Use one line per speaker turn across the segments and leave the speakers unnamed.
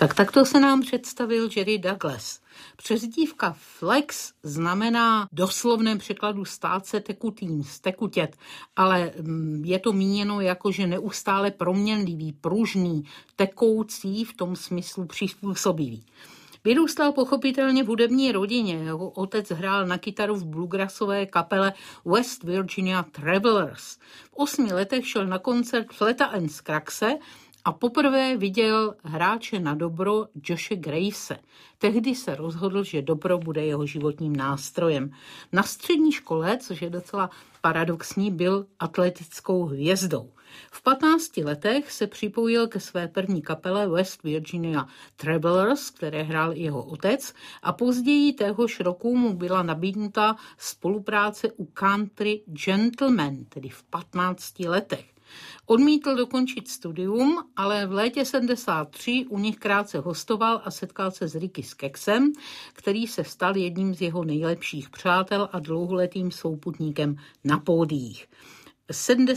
Takto se nám představil Jerry Douglas. Přezdívka Flex znamená v doslovném překladu stát se tekutým, stekutět, ale je to míněno jako, že neustále proměnlivý, pružný, tekoucí, v tom smyslu přizpůsobivý. Vyrůstal pochopitelně v hudební rodině. Jeho otec hrál na kytaru v bluegrassové kapele West Virginia Travelers. V 8 letech šel na koncert Fleta and Scrugse a poprvé viděl hráče na dobro Joshe Gravese. Tehdy se rozhodl, že dobro bude jeho životním nástrojem. Na střední škole, což je docela paradoxní, byl atletickou hvězdou. V 15 letech se připojil ke své první kapele West Virginia Travelers, které hrál i jeho otec, a později téhož roku mu byla nabídnuta spolupráce u Country Gentlemen, tedy v 15 letech. Odmítl dokončit studium, ale v létě 73 u nich krátce hostoval a setkal se s Ricky Skexem, který se stal jedním z jeho nejlepších přátel a dlouholetým souputníkem na pódiích. V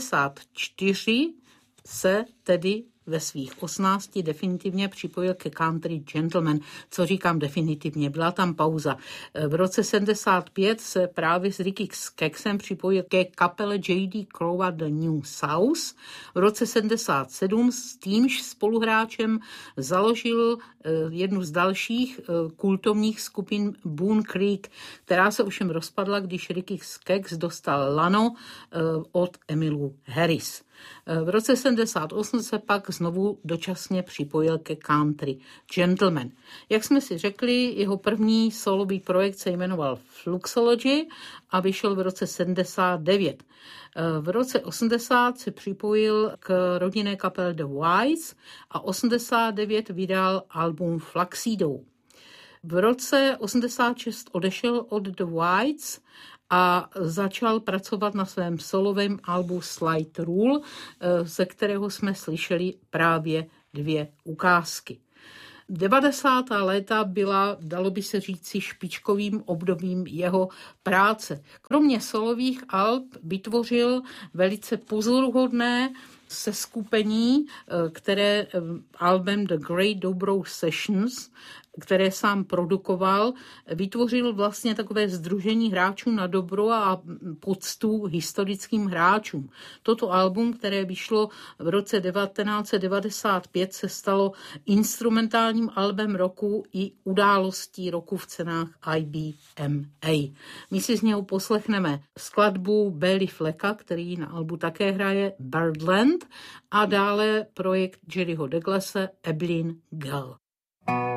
74 se tedy ve svých 18 definitivně připojil ke Country Gentlemen. Co říkám definitivně, byla tam pauza. V roce 75 se právě s Ricky Skexem připojil ke kapele J.D. Crowe a The New South. V roce 77 s týmž spoluhráčem založil jednu z dalších kultovních skupin Boone Creek, která se ovšem rozpadla, když Ricky Skex dostal lano od Emilu Harris. V roce 78 se pak znovu dočasně připojil ke Country Gentlemen. Jak jsme si řekli, jeho první solový projekt se jmenoval Fluxology a vyšel v roce 79. V roce 80 se připojil k rodinné kapele The Whites a 89 vydal album Flaxido. V roce 86 odešel od The Whites a začal pracovat na svém solovém albu Slight Rule, ze kterého jsme slyšeli právě 2 ukázky. 90. léta byla, dalo by se říci, špičkovým obdobím jeho práce. Kromě solových alb vytvořil velice pozoruhodné seskupení, které album The Great Dobro Sessions, které sám produkoval, vytvořil vlastně takové sdružení hráčů na dobro a poctu historickým hráčům. Toto album, které vyšlo v roce 1995, se stalo instrumentálním albem roku i událostí roku v cenách IBMA. My si z něho poslechneme skladbu Billy Flecka, který na albu také hraje, Birdland, a dále projekt Jerryho Douglase Abilene Girl.